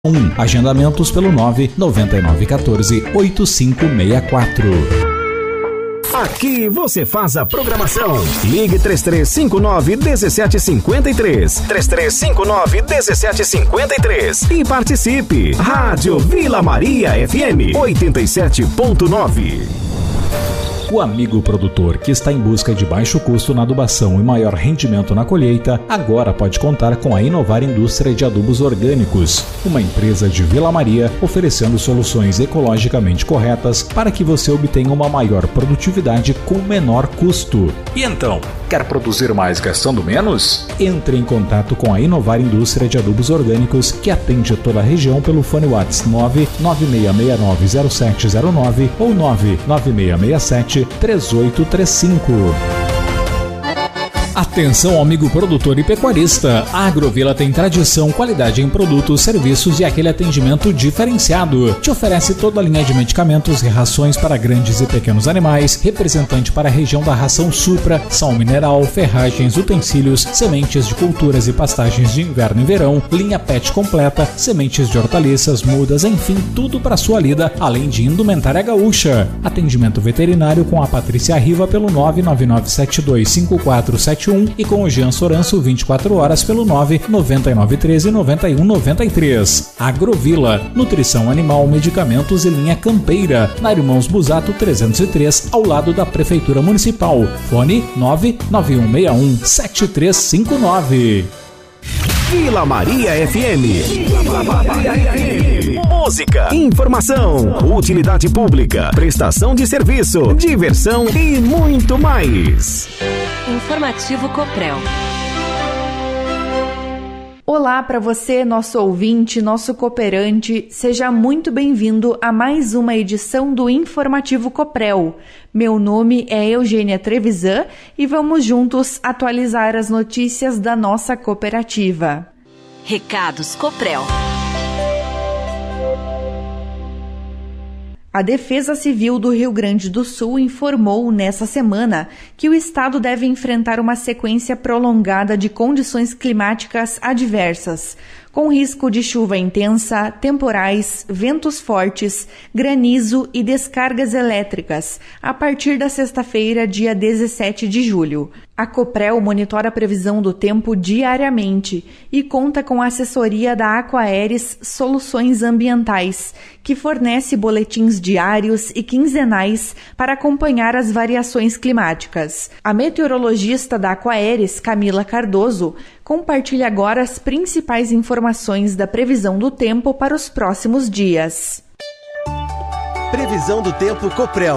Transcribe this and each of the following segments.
Agendamentos pelo 99914-8564. Aqui você faz a programação. Ligue 3359-1753. 3359-1753. E participe. Rádio Vila Maria FM 87.9. O amigo produtor que está em busca de baixo custo na adubação e maior rendimento na colheita, agora pode contar com a Inovar Indústria de Adubos Orgânicos, uma empresa de Vila Maria oferecendo soluções ecologicamente corretas para que você obtenha uma maior produtividade com menor custo. E então, quer produzir mais gastando menos? Entre em contato com a Inovar Indústria de Adubos Orgânicos, que atende toda a região pelo fone WhatsApp 996690709 ou 99667 3835. Atenção, amigo produtor e pecuarista. A Agrovila tem tradição, qualidade em produtos, serviços e aquele atendimento diferenciado. Te oferece toda a linha de medicamentos e rações para grandes e pequenos animais, representante para a região da ração Supra, sal mineral, ferragens, utensílios, sementes de culturas e pastagens de inverno e verão, linha PET completa, sementes de hortaliças, mudas, enfim, tudo para sua lida, além de indumentária gaúcha. Atendimento veterinário com a Patrícia Riva pelo 999725471 e com o Jean Soranço 24 horas pelo 99913-9193. Agrovila, nutrição animal, medicamentos e linha campeira, na Irmãos Busato 303, ao lado da Prefeitura Municipal. Fone 99161-7359. Vila Maria FM. Vila Maria FM. Música, informação, utilidade pública, prestação de serviço, diversão e muito mais. Informativo Coprel. Olá para você, nosso ouvinte, nosso cooperante. Seja muito bem-vindo a mais uma edição do Informativo Coprel. Meu nome é Eugênia Trevisan e vamos juntos atualizar as notícias da nossa cooperativa. Recados Coprel. A Defesa Civil do Rio Grande do Sul informou nessa semana que o estado deve enfrentar uma sequência prolongada de condições climáticas adversas, com risco de chuva intensa, temporais, ventos fortes, granizo e descargas elétricas, a partir da sexta-feira, dia 17 de julho. A Coprel monitora a previsão do tempo diariamente e conta com a assessoria da Aquaeres Soluções Ambientais, que fornece boletins diários e quinzenais para acompanhar as variações climáticas. A meteorologista da Aquaeres, Camila Cardoso, compartilha agora as principais informações da previsão do tempo para os próximos dias. Previsão do tempo Coprel.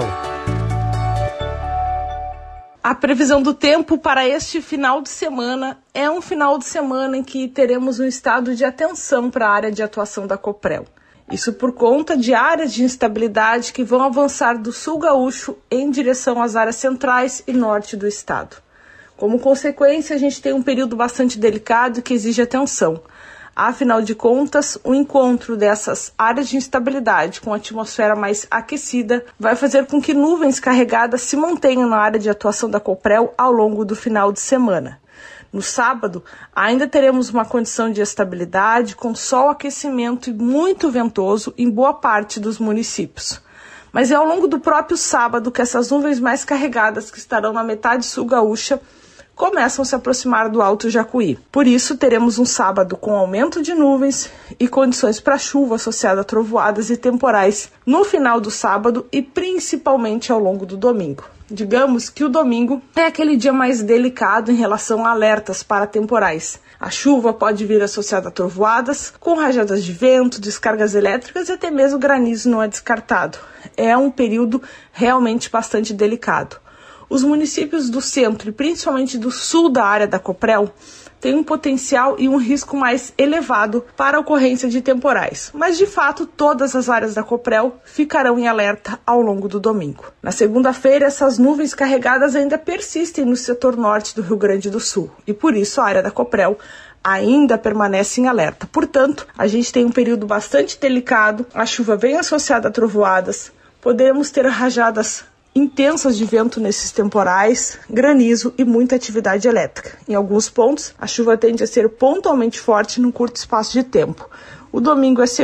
A previsão do tempo para este final de semana é um final de semana em que teremos um estado de atenção para a área de atuação da Coprel. Isso por conta de áreas de instabilidade que vão avançar do sul gaúcho em direção às áreas centrais e norte do estado. Como consequência, a gente tem um período bastante delicado que exige atenção. Afinal de contas, o encontro dessas áreas de instabilidade com a atmosfera mais aquecida vai fazer com que nuvens carregadas se mantenham na área de atuação da Coprel ao longo do final de semana. No sábado, ainda teremos uma condição de estabilidade com sol, aquecimento e muito ventoso em boa parte dos municípios. Mas é ao longo do próprio sábado que essas nuvens mais carregadas que estarão na metade sul gaúcha começam a se aproximar do Alto Jacuí. Por isso, teremos um sábado com aumento de nuvens e condições para chuva associada a trovoadas e temporais no final do sábado e principalmente ao longo do domingo. Digamos que o domingo é aquele dia mais delicado em relação a alertas para temporais. A chuva pode vir associada a trovoadas, com rajadas de vento, descargas elétricas e até mesmo granizo não é descartado. É um período realmente bastante delicado. Os municípios do centro e principalmente do sul da área da Coprel têm um potencial e um risco mais elevado para a ocorrência de temporais, mas de fato todas as áreas da Coprel ficarão em alerta ao longo do domingo. Na segunda-feira, essas nuvens carregadas ainda persistem no setor norte do Rio Grande do Sul e por isso a área da Coprel ainda permanece em alerta. Portanto, a gente tem um período bastante delicado, a chuva vem associada a trovoadas, podemos ter rajadas intensas de vento nesses temporais, granizo e muita atividade elétrica. Em alguns pontos, a chuva tende a ser pontualmente forte num curto espaço de tempo, O domingo é